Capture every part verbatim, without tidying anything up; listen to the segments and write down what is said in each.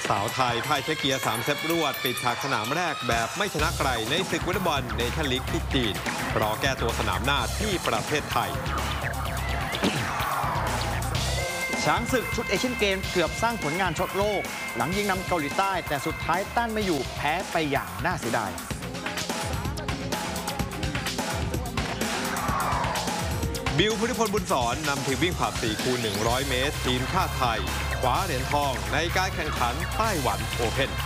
สาวไทยพ่ายเชคเกียสามเซตรวดปิดฉากสนามแรกแบบไม่ชนะใครในศึกวอลเลย์บอลเนชั่นลีกที่จีนรอแก้ตัวสนามหน้าที่ประเทศไทยช้างศึกชุดเอเชียนเกมเกือบสร้างผลงานชกโลกหลังยิงนำเกาหลีใต้แต่สุดท้ายต้านไม่อยู่แพ้ไปอย่างน่าเสียดายบิวพุทธิพลบุญสอนนำทีมวิ่งผลัดสี่คูณหนึ่งร้อยเมตรทีมชาติไทยคว้าเหรียญทองในการแข่งขันไต้หวันโอเพ่น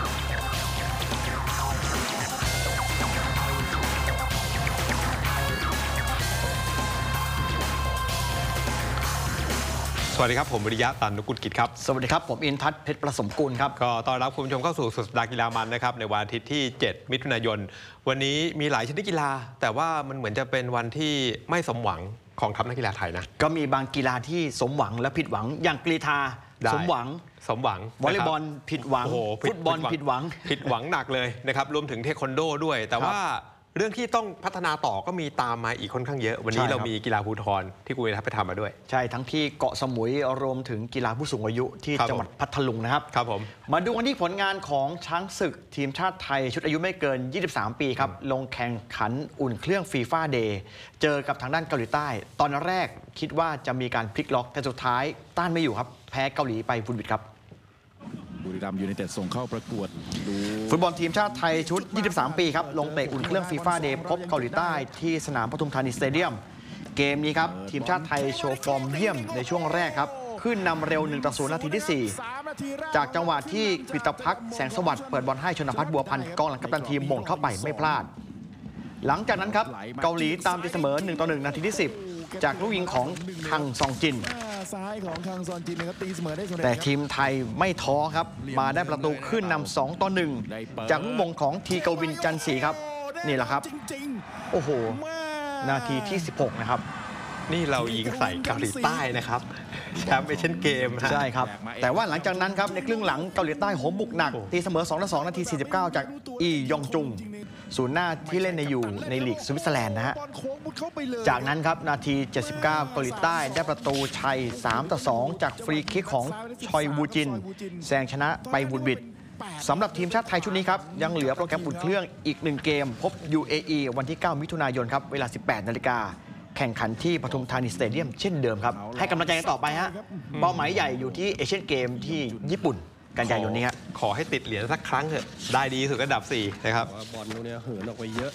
สวัสดีครับผมวิริยะตันนุกุลกิจครับสวัสดีครับผมอินทัศน์เพชรประสมกุลครับก็ต้อนรับคุณผู้ชมเข้าสู่สุดสัปดาห์กีฬามันนะครับในวันอาทิตย์ที่เจ็ดมิถุนายนวันนี้มีหลายชนิดกีฬาแต่ว่ามันเหมือนจะเป็นวันที่ไม่สมหวังของทัพนักกีฬาไทยนะก็มีบางกีฬาที่สมหวังและผิดหวังอย่างกรีฑาสมหวังสมหวังวอลเลย์บอลผิดหวังฟุตบอลผิดหวังผิดหวังหนักเลยนะครับรวมถึงเทควันโดด้วยแต่ว่าเรื่องที่ต้องพัฒนาต่อก็มีตามมาอีกค่อนข้างเยอะวันนี้เรามีกีฬาภูธรที่คุณวิทัศน์ไปทำมาด้วยใช่ทั้งที่เกาะสมุยรวมถึงกีฬาผู้สูงอายุที่จังหวัดพัทลุงนะครับครับผมมาดูกันที่ผลงานของช้างศึกทีมชาติไทยชุดอายุไม่เกินยี่สิบสามปีครับลงแข่งขันอุ่นเครื่องฟีฟ่าเดย์เจอกับทางด้านเกาหลีใต้ตอนแรกคิดว่าจะมีการพลิกล็อกแต่สุดท้ายต้านไม่อยู่ครับแพ้เกาหลีไปฟุตบิดครับบุรีรัมย์ยูไนเต็ดส่งเข้าประกวดฟุตบอลทีมชาติไทยชุดยี่สิบสามปีครับลงเตะอุ่นเครื่องฟีฟ่าเดย์พบเกาหลีใต้ที่สนามปทุมธานีสเตเดียมเกมนี้ครับทีมชาติไทยโชว์ฟอร์มเยี่ยมในช่วงแรกครับขึ้นนำเร็วหนึ่งต่อศูนย์นาทีที่สี่จากจังหวะที่กฤตภักดิ์แสงสวัสดิ์เปิดบอลให้ชนภัทรบัวพันธ์กองหลังกัปตันทีมหม่งเข้าไปไม่พลาดหลังจากนั้นครับเกาหลีตามตีเสมอหนึ่งต่อหนึ่งนาทีที่สิบจากลูกยิงของคังซองจินแต่ทีมไทยไม่ท้อครับมาได้ประตูขึ้นนำสองต่อหนึ่งจากลูกมงของทีกวินจันทร์ศรีครับนี่แหละครับโอ้โหนาทีที่สิบหกนะครับนี่เรายิงใส่เกาหลีใต้นะครับแชมป์เอเชียนเกมใช่ครับแต่ว่าหลังจากนั้นครับในครึ่งหลังเกาหลีใต้โหมบุกหนักตีเสมอสองต่อสองนาทีสี่สิบเก้าจากอียองจุงศูนย์หน้าที่เล่นในอยู่ในลีกสวิตเซอร์แลนด์นะฮะจากนั้นครับนาทีเจ็ดสิบเก้าเกาหลีใต้ได้ประตูชัยสามต่อสองจากฟรีคิกของชอยวูจินแซงชนะไปบุญบิดสำหรับทีมชาติไทยชุดนี้ครับยังเหลือโปรแกรมอุ่นเครื่องอีกหนึ่งเกมพบ ยู เอ อี วันที่เก้ามิถุนายนครับเวลา สิบแปดนาฬิกาแข่งขันที่ปทุมธานีสเตเดียมเช่นเดิมครับให้กำลังใจกันต่อไปฮะเป้าหมายใหญ่อยู่ที่เอเชียนเกมที่ญี่ปุ่นกันยายนนี้ครับขอให้ติดเหรียญสักครั้งเถอะได้ดีสุดอันดับสี่นะครับบอลลูกนี้เหินออกไปเยอะ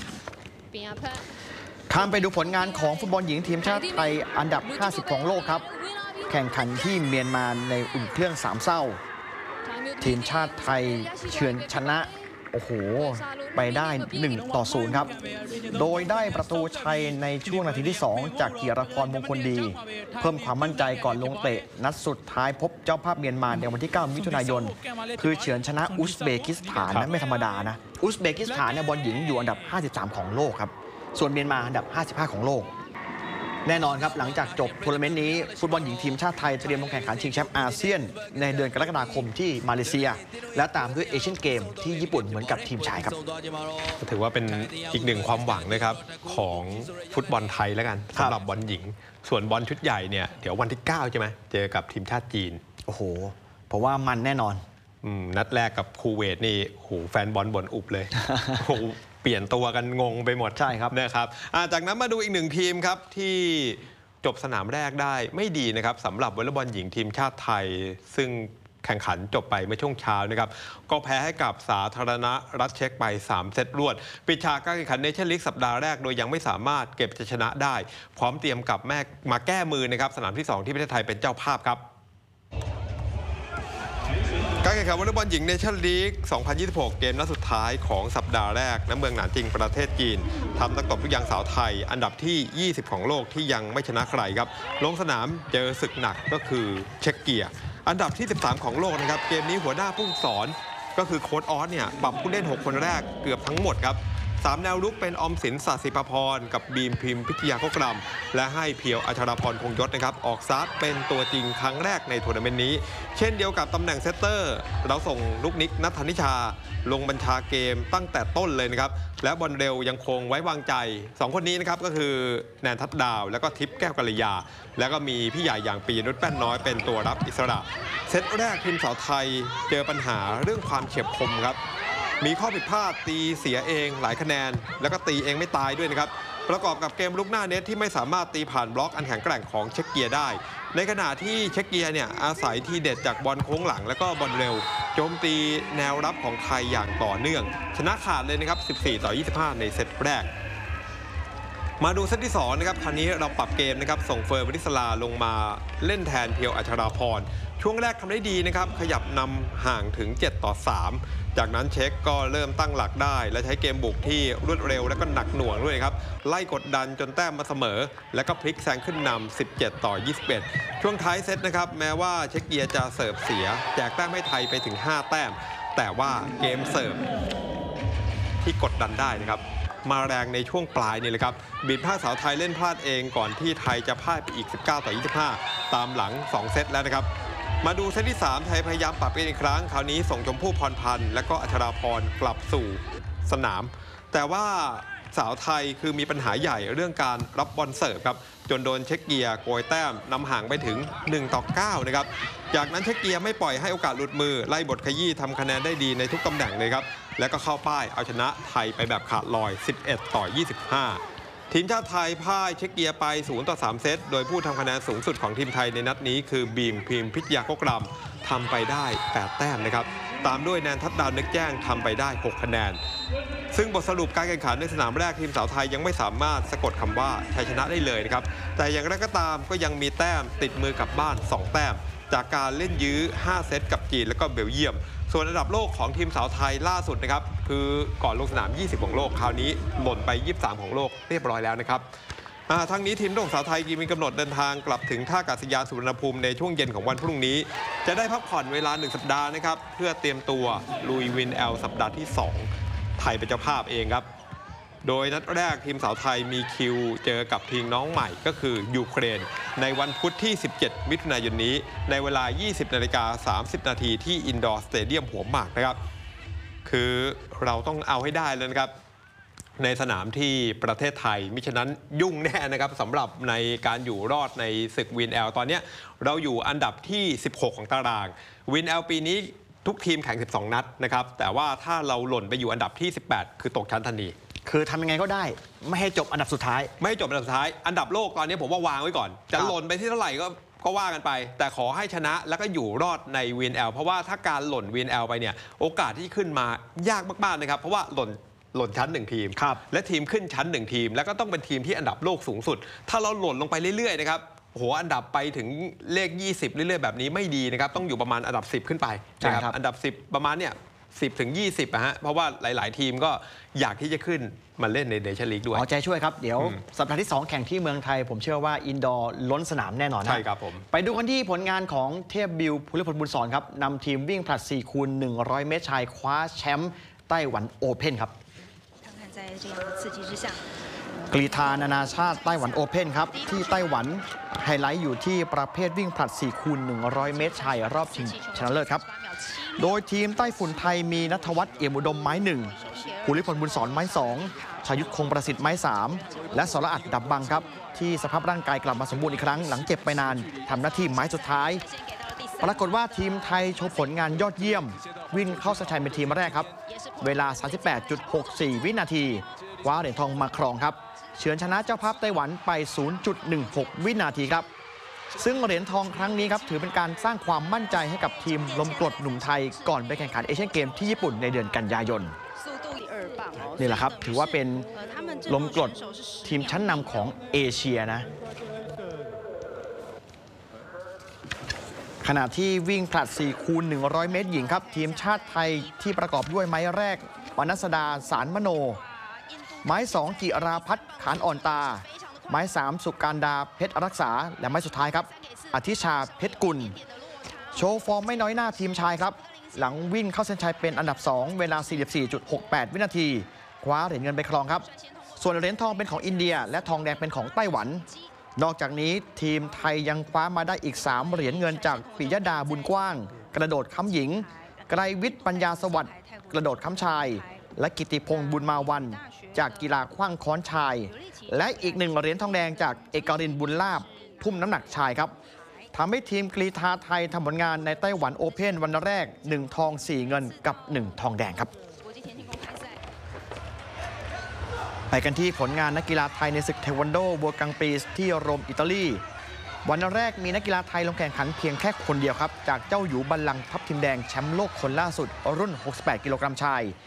ข้ามไปดูผลงานของฟุตบอลหญิงทีมชาติไทยอันดับห้าสิบของโลกครับแข่งขันที่เมียนมาในอุ่นเครื่องสามเศร้าทีมชาติไทยเฉือนชนะโอ้โหไปได้หนึ่งต่อศูนย์ครับโดยได้ประตูชัยในช่วงนาทีที่สองจากเกียรติพรมงคลดีเพิ่มความมั่นใจก่อนลงเตะนัดสุดท้ายพบเจ้าภาพเมียนมาในวันที่เก้ามิถุนายนคือเฉือนชนะอุซเบกิสถานนั้นไม่ธรรมดานะอุซเบกิสถานเนี่ยบอลหญิงอยู่อันดับห้าสิบสามของโลกครับส่วนเมียนมาอันดับห้าสิบห้าของโลกแน่นอนครับหลังจากจบทัวร์นาเมนต์นี้ฟุตบอลหญิงทีมชาติไทยเตรียมลงแข่งขันชิงแชมป์อาเซียนในเดือนกรกฎาคมที่มาเลเซียและตามด้วยเอเชียนเกมที่ญี่ปุ่นเหมือนกับทีมชายครับถือว่าเป็นอีกหนึ่งความหวังนะครับของฟุตบอลไทยแล้วกันสำหรับบอลหญิงส่วนบอลชุดใหญ่เนี่ยเดี๋ยววันที่เก้าใช่ไหมเจอกับทีมชาติจีนโอ้โหเพราะว่ามันแน่นอนนัดแรกกับคูเวตนี่โหแฟนบอลบ่นอุบเลยโหเปลี่ยนตัวกันงงไปหมดใช่ครับนะครับจากนั้นมาดูอีกหนึ่งทีมครับที่จบสนามแรกได้ไม่ดีนะครับสำหรับวอลเลย์บอลหญิงทีมชาติไทยซึ่งแข่งขันจบไปเมื่อช่วงเช้านะครับก็แพ้ให้กับสาธารณรัฐเช็กไปสามเซตรวดปิดฉากการแข่งขันเนชั่นลีกสัปดาห์แรกโดยยังไม่สามารถเก็บชัยชนะได้พร้อมเตรียมกลับแม่มาแก้มือนะครับสนามที่สองที่ประเทศไทยเป็นเจ้าภาพครับการแข่งขันวอลเลย์บอลหญิงเนชั่นลีก สองพันยี่สิบหก เกมนัดสุดท้ายของสัปดาห์แรกณเมืองหนานจิงประเทศจีนทำนักตบลูกยางสาวไทยอันดับที่ยี่สิบของโลกที่ยังไม่ชนะใครครับลงสนามเจอศึกหนักก็คือเช็กเกียอันดับที่สิบสามของโลกนะครับเกมนี้หัวหน้าผู้ฝึกสอนก็คือโค้ชออสเนี่ยปรับผู้เล่นหกคนแรกเกือบทั้งหมดครับสามแนวรุกเป็นออมสิน ศาสิภพรกับบีมพิมพิทยาโคกรำและให้เพียวอัชราพรคงยศนะครับออกสตาร์ทเป็นตัวจริงครั้งแรกในทัวร์นาเมนต์นี้เช่นเดียวกับตำแหน่งเซตเตอร์เราส่งลูกนิกนัทธนิชาลงบัญชาเกมตั้งแต่ต้นเลยนะครับและบอลเร็วยังคงไว้วางใจสองคนนี้นะครับก็คือแนนทัดดาวแล้วก็ทิพย์แก้วกัลยาแล้วก็มีพี่ใหญ่อย่างปีนุชแป้นน้อยเป็นตัวรับอิสระเซตแรกทีมสาวไทยเจอปัญหาเรื่องความเฉียบคมครับมีข้อผิดพลาดตีเสียเองหลายคะแนนแล้วก็ตีเองไม่ตายด้วยนะครับประกอบกับเกมลุกหน้าเน็ตที่ไม่สามารถตีผ่านบล็อกอันแข็งแกร่งของเช็กเกียร์ได้ในขณะที่เช็กเกียร์เนี่ยอาศัยทีเด็ดจากบอลโค้งหลังแล้วก็บอลเร็วโจมตีแนวรับของไทยอย่างต่อเนื่องชนะขาดเลยนะครับสิบสี่ต่อยี่สิบห้าในเซตแรกมาดูเซตที่สองนะครับคราวนี้เราปรับเกมนะครับส่งเฟิร์นวริศลาลงมาเล่นแทนเพียวอัชราพรช่วงแรกทำได้ดีนะครับขยับนำห่างถึงเจ็ดต่อสามจากนั้นเช็คก็เริ่มตั้งหลักได้และใช้เกมบุกที่รวดเร็วและก็หนักหน่วงด้วยครับไล่กดดันจนแต้มมาเสมอแล้วก็พลิกแซงขึ้นนำสิบเจ็ดต่อยี่สิบเอ็ดช่วงท้ายเซตนะครับแม้ว่าเช็กเกียร์จะเสิร์ฟเสียแจกแต้มให้ไทยไปถึงห้าแต้มแต่ว่าเกมเสิร์ฟที่กดดันได้นะครับมาแรงในช่วงปลายนี่เลยครับบีบพลาดสาวไทยเล่นพลาดเองก่อนที่ไทยจะพ่ายไปอีกสิบเก้าต่อยี่สิบห้าตามหลังสองเซตแล้วนะครับมาดูเซตที่สามไทยพยายามปรับเกมอีกครั้งคราวนี้ส่งชมพู่พรพันธ์และก็อัชราพรกลับสู่สนามแต่ว่าสาวไทยคือมีปัญหาใหญ่เรื่องการรับบอลเสิร์ฟครับจนโดนเช็กเกียร์โกยแต้มนำห่างไปถึงหนึ่งต่อเก้านะครับจากนั้นเช็กเกียร์ไม่ปล่อยให้โอกาสหลุดมือไล่บทขยี้ทำคะแนนได้ดีในทุกตำแหน่งเลยครับแล้วก็เข้าป้ายเอาชนะไทยไปแบบขาดลอยสิบเอ็ดต่อยี่สิบห้าทีมชาติไทยพ่ายเช็กเกียร์ไปศูนย์ต่อสามเซตโดยผู้ทำคะแนนสูงสุดของทีมไทยในนัดนี้คือบีมพิมพิทยาโคกรำทำไปได้แปดแต้มนะครับตามด้วยแนนทัดดาวนึกแจ้งทำไปได้หกคะแนนซึ่งบทสรุปการแข่งขันในสนามแรกทีมสาวไทยยังไม่สามารถสะกดคำว่าชัยชนะได้เลยนะครับแต่อย่างไรก็ตามก็ยังมีแต้มติดมือกลับบ้านสองแต้มจากการเล่นยื้อห้าเซตกับจีนและก็เบลเยียมส่วนอันดับโลกของทีมสาวไทยล่าสุดนะครับคือก่อนลงสนามยี่สิบของโลกคราวนี้หล่นไปยี่สิบสามของโลกเรียบร้อยแล้วนะครับทั้งนี้ทีมรุ่งสาวไทยมีกำหนดเดินทางกลับถึงท่าอากาศยานสุวรรณภูมิในช่วงเย็นของวันพรุ่งนี้จะได้พักผ่อนเวลาหนึ่งสัปดาห์นะครับเพื่อเตรียมตัวลุยวินแอลสัปดาห์ที่สองไทยเป็นเจ้าภาพเองครับโดยนัดแรกทีมสาวไทยมีคิวเจอกับทีมน้องใหม่ก็คือยูเครนในวันพุธที่สิบเจ็ดมิถุนายนนี้ในเวลา ยี่สิบนาฬิกาสามสิบนาทีที่อินดอร์สเตเดียมหัวหมากนะครับคือเราต้องเอาให้ได้เลยนะครับในสนามที่ประเทศไทยมิฉะนั้นยุ่งแน่นะครับสำหรับในการอยู่รอดในศึกวินแอลตอนนี้เราอยู่อันดับที่สิบหกของตารางวินแอลปีนี้ทุกทีมแข่งสิบสองนัดนะครับแต่ว่าถ้าเราหล่นไปอยู่อันดับที่สิบแปดคือตกชั้นทันทีคือทำยังไงก็ได้ไม่ให้จบอันดับสุดท้ายไม่ให้จบอันดับสุดท้ายอันดับโลกตอนนี้ผมว่าวางไว้ก่อนจะหล่นไปที่เท่าไหร่ก็ก็ว่ากันไปแต่ขอให้ชนะแล้วก็อยู่รอดใน วี เอ็น แอล เพราะว่าถ้าการหล่น วี เอ็น แอล ไปเนี่ยโอกาสที่ขึ้นมายากมากๆนะครับเพราะว่าหล่นหล่นชั้นหนึ่งทีมและทีมขึ้นชั้นหนึ่งทีมแล้วก็ต้องเป็นทีมที่อันดับโลกสูงสุดถ้าเราหล่นลงไปเรื่อยๆนะครับโหอันดับไปถึงเลขยี่สิบเรื่อยๆแบบนี้ไม่ดีนะครับต้องอยู่ประมาณอันดับสิบขึ้นไปนะครับอันดับสิบประมาณเนี่ยสิบถึงยี่สิบอะฮะเพราะว่าหลายๆทีมก็อยากที่จะขึ้นมาเล่นในเนชั่นลีกด้วยเอาใจช่วยครับเดี๋ยวสัปดาห์ที่สองแข่งที่เมืองไทยผมเชื่อว่าอินดอร์ล้นสนามแน่นอนนะใช่ครับผมไปดูกันที่ผลงานของเทพบิวภูริพลบุญสอนครับนำทีมวิ่งผลัดสี่คูณหนึ่งร้อยเมตรชายคว้าแชมป์ไต้หวันโอเพ่นครับกรีฑานานาชาติไต้หวันโอเพ่นครับที่ไต้หวันไฮไลท์อยู่ที่ประเภทวิ่งผลัดสี่คูณหนึ่งร้อยเมตรชายรอบชิงชนะเลิศครับโดยทีมไต้ฝุ่นไทยมีณัฐวัฒน์เอี่ยมอุดมไม้หนึ่งภูริพลบุญสอนไม้สองชยุทธคงประสิทธิ์ไม้สามและสรอัดดับบังครับที่สภาพร่างกายกลับมาสมบูรณ์อีกครั้งหลังเจ็บไปนานทำหน้าที่ไม้สุดท้ายปรากฏว่าทีมไทยโชว์ผลงานยอดเยี่ยมวิ่งเข้าเส้นชัยเป็นทีมแรกครับเวลา สามสิบแปดจุดหกสี่ วินาทีคว้าเหรียญทองมาครองครับเฉือนชนะเจ้าภาพไต้หวันไป ศูนย์จุดหนึ่งหก วินาทีครับซึ่งเหรียญทองครั้งนี้ครับถือเป็นการสร้างความมั่นใจให้กับทีมลมกรดหนุ่มไทยก่อนไปแข่งขันเอเชียนเกมที่ญี่ปุ่นในเดือนกันยายนนี่แหละครับถือว่าเป็นลมกรดทีมชั้นนำของเอเชียนะขณะที่วิ่งผลัดสี่คูณหนึ่งร้อยเมตรหญิงครับทีมชาติไทยที่ประกอบด้วยไม้แรกวรรณสดาสารมโนไม้สองจิราพัฒน์ขานอ่อนตาไม้สามสุการดาเพชรรักษาและไม้สุดท้ายครับอธิชาเพชรกุลโชว์ฟอร์มไม่น้อยหน้าทีมชายครับหลังวิ่งเข้าเส้นชัยเป็นอันดับสองเวลา สี่สิบสี่จุดหกแปด วินาทีคคว้าเหรียญเงินไปครองครับส่วนเหรียญทองเป็นของอินเดียและทองแดงเป็นของไต้หวันนอกจากนี้ทีมไทยยังคว้ามาได้อีกสามเหรียญเงินจากปิยดาบุญกว้างกระโดดค้ำหญิงไกรวิทย์ปัญญาสวัสดิ์กระโดดค้ำชายและกิติพงษ์บุญมาวันจากกีฬาขว้างค้อนชายและอีกหนึ่งเหรียญทองแดงจากเอกรินทร์บุญลาภทุ่มน้ำหนักชายครับทำให้ทีมกรีฑาไทยทำผลงานในไต้หวันโอเพ่นวันแรกหนึ่งทองสี่เงินกับหนึ่งทองแดงครับไปกันที่ผลงานนักกีฬาไทยในศึกเทควันโดวัวกังปีสที่โรมอิตาลีวันแรกมีนักกีฬาไทยลงแข่งขันเพียงแค่คนเดียวครับจากเจ้าหยูบัลลังก์ทัพทิมแดงแชมป์โลกคนล่าสุดรุ่นหกสิบแปดกิโลกรัมชาย